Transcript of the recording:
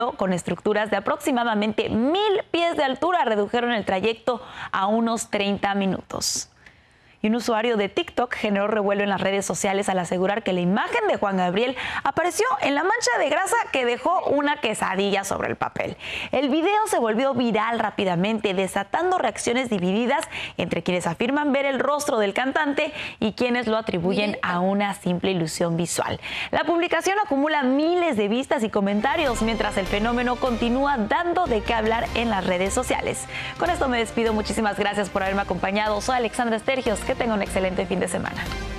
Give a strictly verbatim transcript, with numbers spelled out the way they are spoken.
con estructuras de aproximadamente mil pies de altura redujeron el trayecto a unos treinta minutos. Y un usuario de TikTok generó revuelo en las redes sociales al asegurar que la imagen de Juan Gabriel apareció en la mancha de grasa que dejó una quesadilla sobre el papel. El video se volvió viral rápidamente, desatando reacciones divididas entre quienes afirman ver el rostro del cantante y quienes lo atribuyen a una simple ilusión visual. La publicación acumula miles de vistas y comentarios, mientras el fenómeno continúa dando de qué hablar en las redes sociales. Con esto me despido. Muchísimas gracias por haberme acompañado. Soy Alexandra Estergios. Que tenga un excelente fin de semana.